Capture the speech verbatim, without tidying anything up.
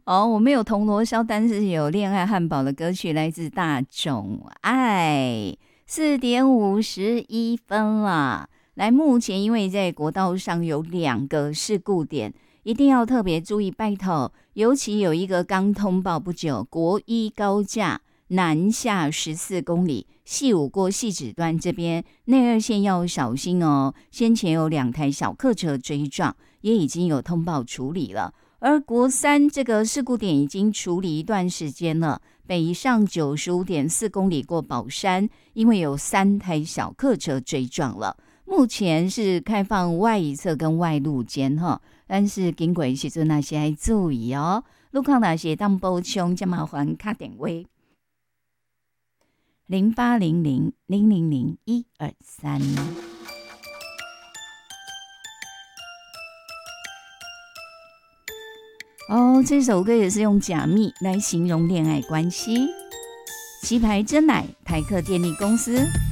哦，我没有铜锣烧，但是有恋爱汉堡的歌曲，来自大众爱。四点五十一分了。来，目前因为在国道上有两个事故点，一定要特别注意，拜托。尤其有一个刚通报不久，国一高架南下十四公里，细五过细指端这边内二线要小心哦。先前有两台小客车追撞，也已经有通报处理了。而国三这个事故点已经处理一段时间了，北上九十五点四公里过宝山，因为有三台小客车追撞了。目前是开放外一侧跟外路间哈，但是经过的时阵那些要注意哦。路况那些当补充，就麻烦卡点位零八零零零零零一二三。哦，这首歌也是用假蜜来形容恋爱关系。旗牌真奶，台客电力公司。